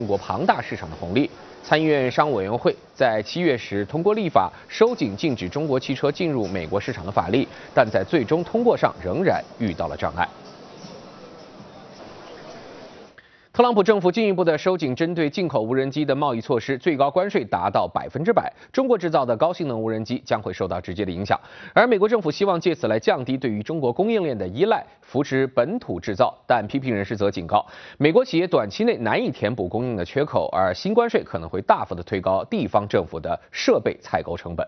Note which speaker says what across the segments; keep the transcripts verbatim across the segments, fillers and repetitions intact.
Speaker 1: 中国庞大市场的红利。参议院商务委员会在七月时通过立法，收紧禁止中国汽车进入美国市场的法律，但在最终通过上仍然遇到了障碍。 特朗普政府进一步的收紧针对进口无人机的贸易措施，最高关税达到百分之百。中国制造的高性能无人机将会受到直接的影响。而美国政府希望借此来降低对于中国供应链的依赖，扶持本土制造。但批评人士则警告，美国企业短期内难以填补供应的缺口，而新关税可能会大幅的推高地方政府的设备采购成本。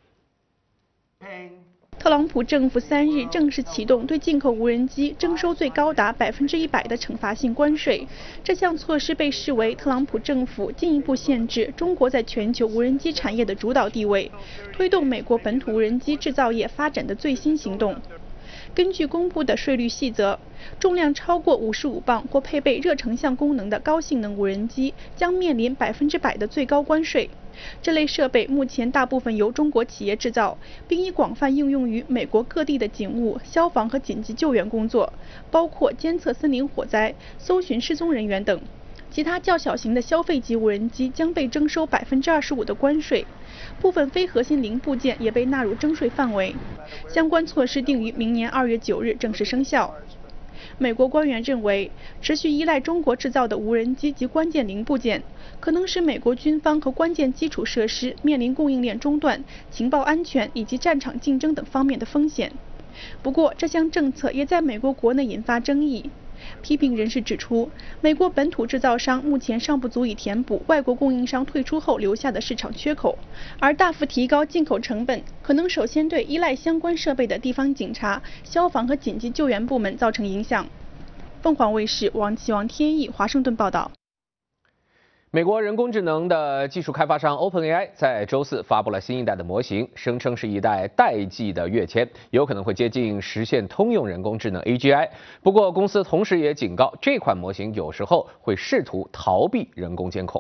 Speaker 2: 特朗普政府三日正式启动对进口无人机征收最高达百分之一百的惩罚性关税。这项措施被视为特朗普政府进一步限制中国在全球无人机产业的主导地位，推动美国本土无人机制造业发展的最新行动。 根据公布的税率细则，重量超过五十五磅或配备热成像功能的高性能无人机将面临百分之百的最高关税。这类设备目前大部分由中国企业制造，并已广泛应用于美国各地的警务、消防和紧急救援工作，包括监测森林火灾、搜寻失踪人员等。 其他较小型的消费级无人机将被征收百分之二十五的关税，部分非核心零部件也被纳入征税范围。相关措施定于明年二月九日正式生效。美国官员认为，持续依赖中国制造的无人机及关键零部件，可能使美国军方和关键基础设施面临供应链中断、情报安全以及战场竞争等方面的风险。不过，这项政策也在美国国内引发争议。 批评人士指出，美国本土制造商目前尚不足以填补外国供应商退出后留下的市场缺口，而大幅提高进口成本，可能首先对依赖相关设备的地方警察、消防和紧急救援部门造成影响。凤凰卫视王启王天意华盛顿报道。
Speaker 1: 美国人工智能的技术开发商 OpenAI 在周四发布了新一代的模型，声称是一代代际的跃迁，有可能会接近实现通用人工智能 A G I。不过，公司同时也警告，这款模型有时候会试图逃避人工监控。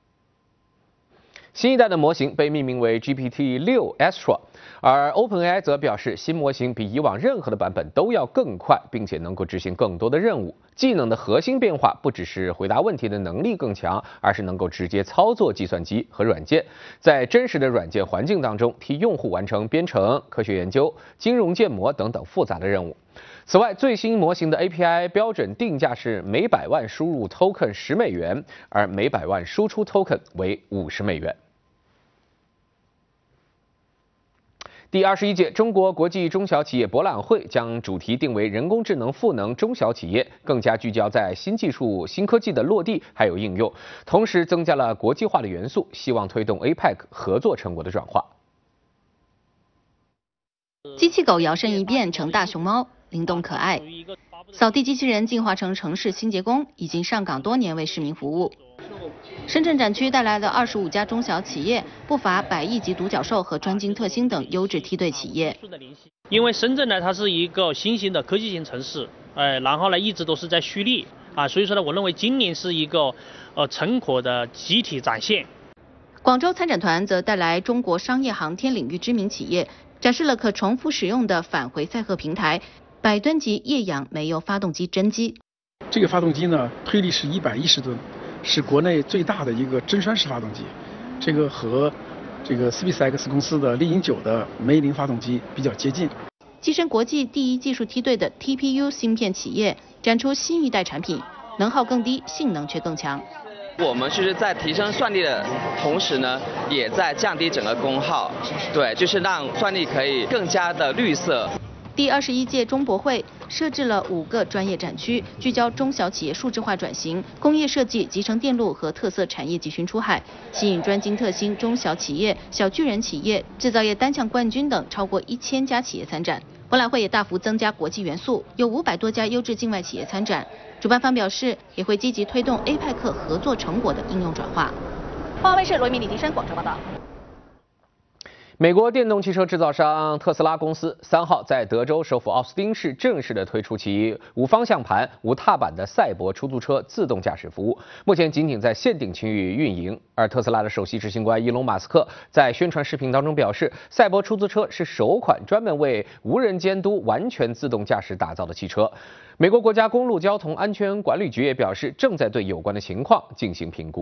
Speaker 1: 新一代的模型被命名为 G P T 六 Astra， 而 OpenAI 则表示，新模型比以往任何的版本都要更快，并且能够执行更多的任务。技能的核心变化不只是回答问题的能力更强，而是能够直接操作计算机和软件，在真实的软件环境当中替用户完成编程、科学研究、金融建模等等复杂的任务。此外，最新模型的 A P I 标准定价是每百万输入 token 十美元，而每百万输出 token 为五十美元。 第二十一届中国国际中小企业博览会将主题定为人工智能赋能中小企业，更加聚焦在新技术、新科技的落地还有应用，同时增加了国际化的元素，希望推动 A P E C 合作成果的转化。
Speaker 3: 机器狗摇身一变成大熊猫，灵动可爱。扫地机器人进化成城市清洁工，已经上岗多年为市民服务。 深圳展区带来的二十五家中小企业，不乏百亿级独角兽和专精特新等优质梯队企业。
Speaker 4: 因为深圳呢，它是一个新兴的科技型城市，呃，然后呢一直都是在蓄力啊，所以说呢，我认为今年是一个呃成果的集体展现。
Speaker 3: 广州参展团则带来中国商业航天领域知名企业，展示了可重复使用的返回载荷平台、百吨级液氧煤油发动机真机。
Speaker 5: 这个发动机呢，推力是一百一十吨。 是国内最大的一个真栓式发动机，这个和这个 SpaceX 公司的猎鹰九的梅林发动机比较接近。
Speaker 3: 跻身国际第一技术梯队的 T P U 芯片企业展出新一代产品，能耗更低，性能却更强。
Speaker 6: 我们就是在提升算力的同时呢，也在降低整个功耗，对，就是让算力可以更加的绿色。
Speaker 3: 第二十一届中博会设置了五个专业展区，聚焦中小企业数字化转型、工业设计、集成电路和特色产业集群出海，吸引专精特新中小企业、小巨人企业、制造业单项冠军等超过一千家企业参展。博览会也大幅增加国际元素，有五百多家优质境外企业参展。主办方表示，也会积极推动 A P E C 合作成果的应用转化。
Speaker 7: 华为卫视罗一鸣、李金生广州报道。
Speaker 1: 美国电动汽车制造商特斯拉公司三号在德州首府奥斯汀市正式的推出其无方向盘、无踏板的赛博出租车自动驾驶服务，目前仅仅在限定区域运营。而特斯拉的首席执行官伊隆·马斯克在宣传视频当中表示，赛博出租车是首款专门为无人监督、完全自动驾驶打造的汽车。美国国家公路交通安全管理局也表示，正在对有关的情况进行评估。